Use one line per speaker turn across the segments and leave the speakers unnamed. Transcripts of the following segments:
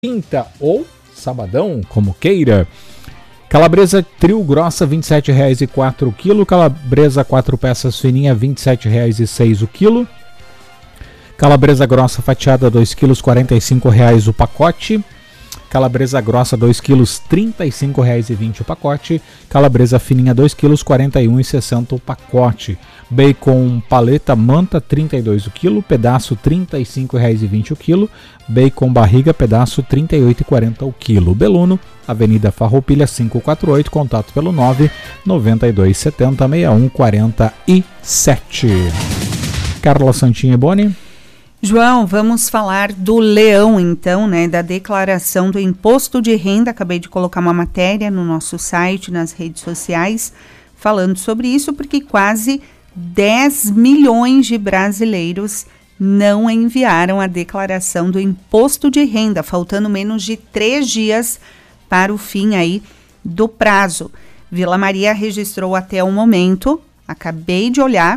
quinta ou sabadão, como queira. Calabresa trio grossa, R$ 27,04 o quilo. Calabresa 4 peças fininha, R$ 27,06 o quilo. Calabresa grossa fatiada, 2 quilos, R$ 45,00 o pacote. Calabresa grossa, 2 quilos, R$ 35,20 o pacote. Calabresa fininha, 2 quilos, R$ 41,60 o pacote. Bacon paleta manta, R$ 32 o quilo. Pedaço, R$ 35,20 o quilo. Bacon barriga, pedaço, R$ 38,40 o quilo. Beluno, Avenida Farroupilha 548, contato pelo 992706147. Carla Santinha e Boni.
João, vamos falar do leão então, né, da declaração do imposto de renda. Acabei de colocar uma matéria no nosso site, nas redes sociais, falando sobre isso, porque quase 10 milhões de brasileiros não enviaram a declaração do imposto de renda, faltando menos de 3 dias para o fim aí do prazo. Vila Maria registrou até o momento, acabei de olhar,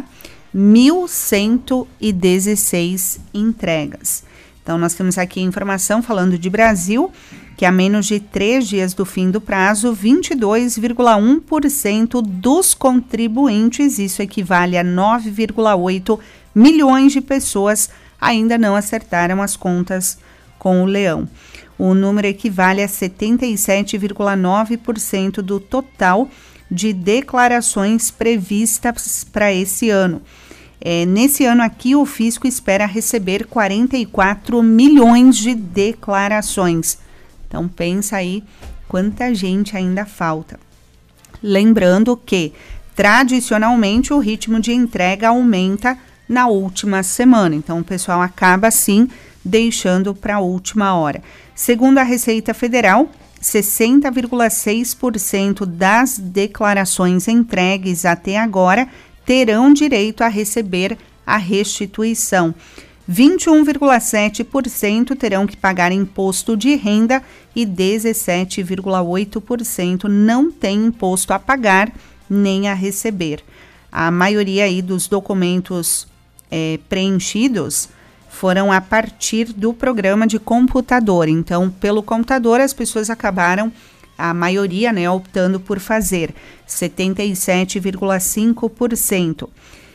1.116 entregas. Então, nós temos aqui a informação falando de Brasil, que a menos de 3 dias do fim do prazo, 22,1% dos contribuintes, isso equivale a 9,8 milhões de pessoas, ainda não acertaram as contas com o leão. O número equivale a 77,9% do total de declarações previstas para esse ano. Nesse ano aqui, o fisco espera receber 44 milhões de declarações. Então, pensa aí quanta gente ainda falta. Lembrando que, tradicionalmente, o ritmo de entrega aumenta na última semana. Então, o pessoal acaba, sim, deixando para a última hora. Segundo a Receita Federal, 60,6% das declarações entregues até agora terão direito a receber a restituição. 21,7% terão que pagar imposto de renda e 17,8% não tem imposto a pagar nem a receber. A maioria aí dos documentos preenchidos foram a partir do programa de computador. Então, pelo computador, as pessoas acabaram, a maioria, né, optando por fazer 77,5%.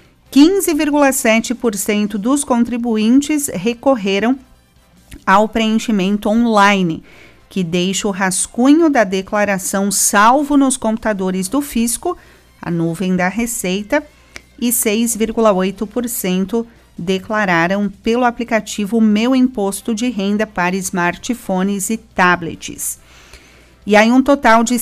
15,7% dos contribuintes recorreram ao preenchimento online, que deixa o rascunho da declaração salvo nos computadores do fisco, a nuvem da Receita, e 6,8% declararam pelo aplicativo Meu Imposto de Renda para smartphones e tablets. E aí um total de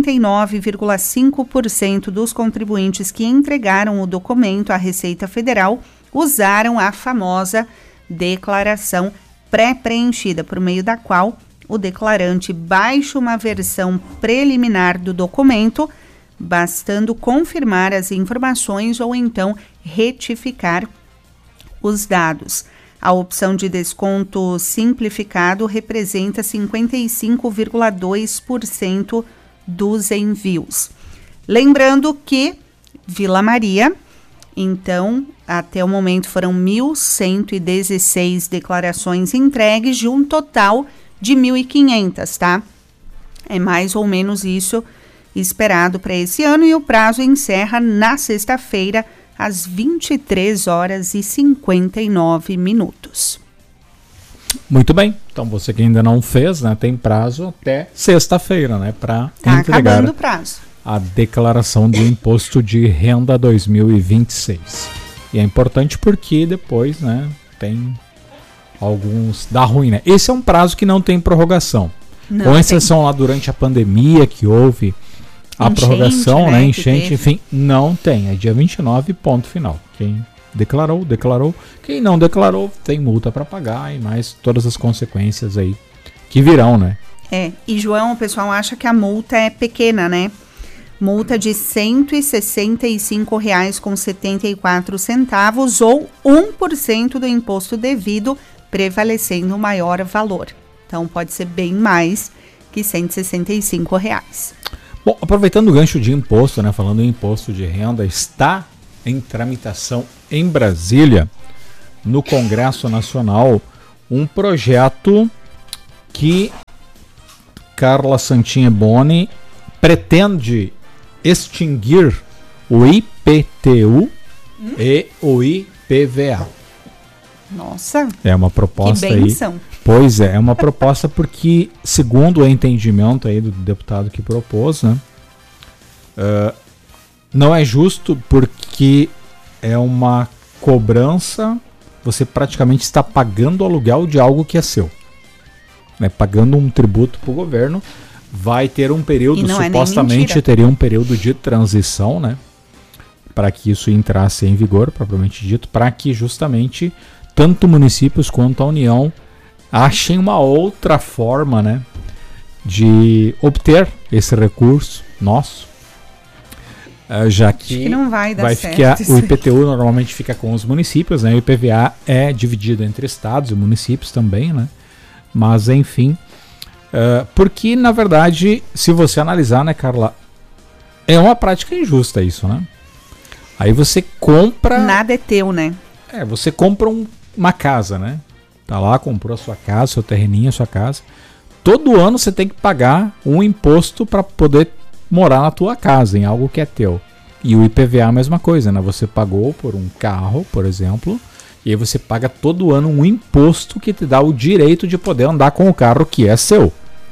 59,5% dos contribuintes que entregaram o documento à Receita Federal usaram a famosa declaração pré-preenchida, por meio da qual o declarante baixa uma versão preliminar do documento, bastando confirmar as informações ou então retificar os dados. A opção de desconto simplificado representa 55,2% dos envios. Lembrando que Vila Maria, então, até o momento foram 1.116 declarações entregues de um total de 1.500, tá? É mais ou menos isso esperado para esse ano e o prazo encerra na sexta-feira, às 23h59.
Muito bem, então você que ainda não fez, né, tem prazo até sexta-feira, né, para entregar
acabando o prazo.
A declaração do imposto de renda 2026. E é importante porque depois, né, tem alguns dá ruim, né? Esse é um prazo que não tem prorrogação. Não, com exceção lá durante a pandemia que houve a prorrogação, né, enchente, enfim, não tem. É dia 29, ponto final. Quem declarou, declarou. Quem não declarou, tem multa para pagar e mais todas as consequências aí que virão, né?
E João, o pessoal acha que a multa é pequena, né? Multa de R$ 165,74 ou 1% do imposto devido, prevalecendo o maior valor. Então, pode ser bem mais que R$ 165.
Bom, aproveitando o gancho de imposto, né, falando em imposto de renda, está em tramitação em Brasília, no Congresso Nacional, um projeto que Carla Santinha Boni pretende extinguir o IPTU e o IPVA.
Nossa,
é uma proposta
que benção.
Aí. Pois é uma proposta porque, segundo o entendimento aí do deputado que propôs, né, não é justo porque é uma cobrança, você praticamente está pagando o aluguel de algo que é seu. Né, pagando um tributo para o governo, vai ter um período, supostamente teria um período de transição, né, para que isso entrasse em vigor, propriamente dito, para que justamente tanto municípios quanto a União achem uma outra forma, né, de obter esse recurso nosso, já que
não vai dar
certo. O IPTU normalmente fica com os municípios, né, e o IPVA é dividido entre estados e municípios também, né, mas enfim, porque na verdade, se você analisar, né, Carla, é uma prática injusta isso, né? Aí você compra...
Nada é teu, né?
Você compra uma casa, né? Tá lá, comprou a sua casa, seu terreninho, a sua casa. Todo ano você tem que pagar um imposto para poder morar na tua casa, em algo que é teu. E o IPVA é a mesma coisa, né? Você pagou por um carro, por exemplo, e aí você paga todo ano um imposto que te dá o direito de poder andar com o carro que é seu.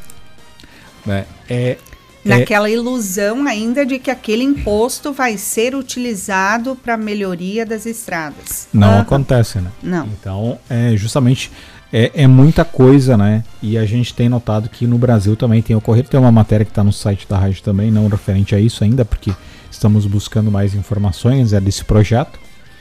Né?
Naquela ilusão ainda de que aquele imposto vai ser utilizado para a melhoria das estradas.
Não acontece, né?
Não.
Então, justamente, é muita coisa, né? E a gente tem notado que no Brasil também tem ocorrido. Tem uma matéria que está no site da rádio também, não referente a isso ainda, porque estamos buscando mais informações desse projeto.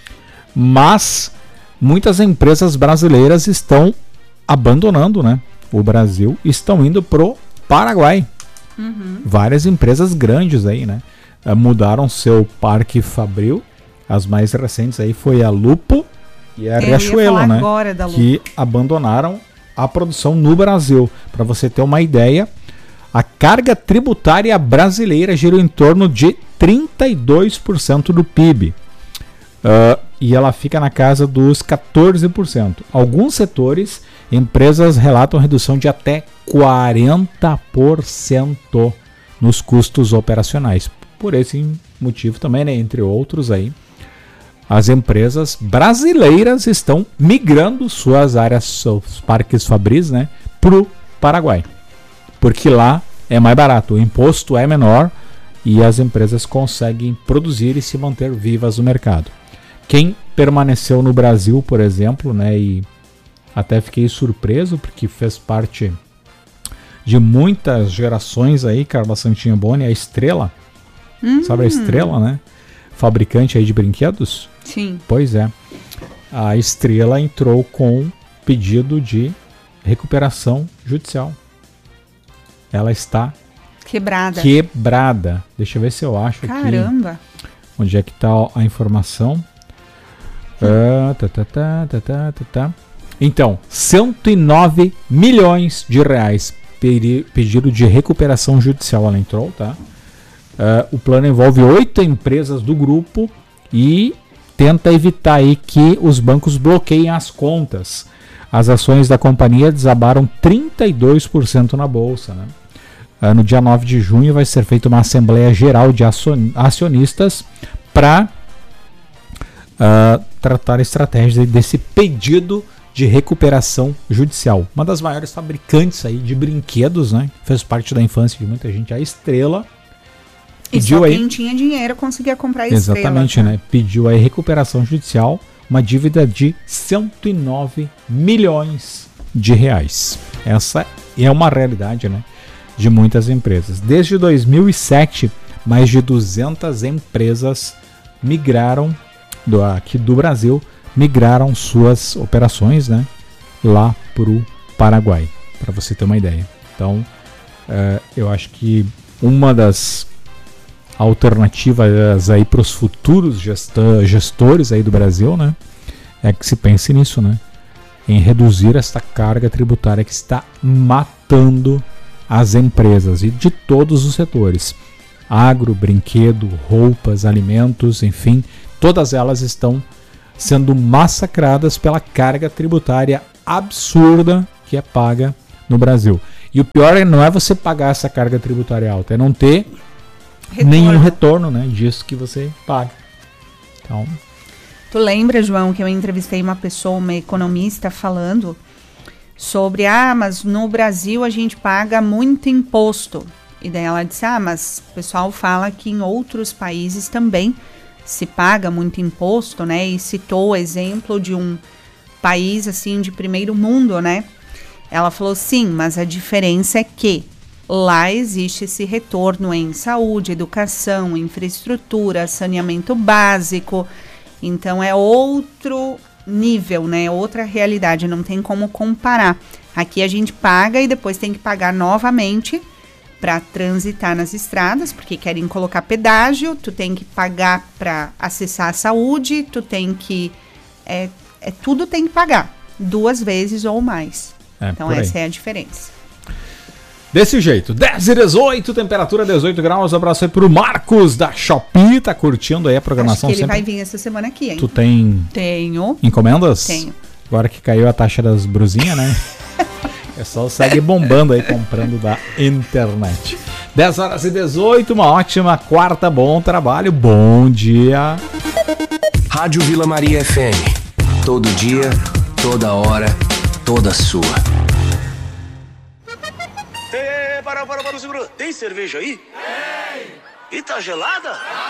Mas muitas empresas brasileiras estão abandonando, né, o Brasil, estão indo pro Paraguai. Várias empresas grandes aí, né, mudaram seu parque fabril. As mais recentes aí foi a Lupo e a Riachuelo, né, que abandonaram a produção no Brasil. Para você ter uma ideia, a carga tributária brasileira gira em torno de 32% do PIB. E ela fica na casa dos 14%. Alguns setores, empresas relatam redução de até 40% nos custos operacionais. Por esse motivo também, né, entre outros aí, as empresas brasileiras estão migrando suas áreas, seus parques fabris, né, para o Paraguai. Porque lá é mais barato, o imposto é menor e as empresas conseguem produzir e se manter vivas no mercado. Quem permaneceu no Brasil, por exemplo, né, e até fiquei surpreso porque fez parte de muitas gerações aí, Carla Santinha Boni, a Estrela, sabe a Estrela, né, fabricante aí de brinquedos?
Sim.
Pois é, a Estrela entrou com pedido de recuperação judicial. Ela está quebrada. Deixa eu ver se eu acho.
Caramba.
Aqui onde é que está a informação. Então, 109 milhões de reais pedido de recuperação judicial ela entrou, tá? O plano envolve 8 empresas do grupo e tenta evitar aí que os bancos bloqueiem as contas. As ações da companhia desabaram 32% na bolsa, né? No dia 9 de junho vai ser feita uma Assembleia Geral de Acionistas para tratar a estratégia desse pedido de recuperação judicial. Uma das maiores fabricantes aí de brinquedos, né? Fez parte da infância de muita gente, a Estrela.
Pediu só quem tinha dinheiro conseguia comprar a Estrela.
Exatamente, né? Pediu aí recuperação judicial, uma dívida de 109 milhões de reais. Essa é uma realidade, né, de muitas empresas. Desde 2007, mais de 200 empresas migraram aqui do Brasil, migraram suas operações, né, lá para o Paraguai, para você ter uma ideia. Então, eu acho que uma das alternativas aí para os futuros gestores aí do Brasil, né, é que se pense nisso, né, em reduzir esta carga tributária que está matando as empresas e de todos os setores. Agro, brinquedo, roupas, alimentos, enfim, todas elas estão sendo massacradas pela carga tributária absurda que é paga no Brasil. E o pior não é você pagar essa carga tributária alta, é não ter nenhum retorno, né, disso que você paga. Então,
tu lembra, João, que eu entrevistei uma pessoa, uma economista, falando sobre, mas no Brasil a gente paga muito imposto. E daí ela disse, mas o pessoal fala que em outros países também se paga muito imposto, né? E citou o exemplo de um país, assim, de primeiro mundo, né? Ela falou, sim, mas a diferença é que lá existe esse retorno em saúde, educação, infraestrutura, saneamento básico. Então, é outro nível, né? Outra realidade, não tem como comparar. Aqui a gente paga e depois tem que pagar novamente para transitar nas estradas, porque querem colocar pedágio, tu tem que pagar para acessar a saúde, tu tem que... tudo tem que pagar, 2 vezes ou mais. Então essa é a diferença.
Desse jeito, 10h18, temperatura 18 graus, abraço aí pro Marcos da Shopee, tá curtindo aí a programação.
Acho que ele vai vir essa semana aqui, hein?
Tu tem...
Tenho.
Encomendas?
Tenho.
Agora que caiu a taxa das brusinhas, né? O pessoal segue bombando aí, comprando da internet. 10h18, uma ótima quarta, bom trabalho, bom dia.
Rádio Vila Maria FM, todo dia, toda hora, toda sua.
Para, segura. Tem cerveja aí? Tem. E tá gelada?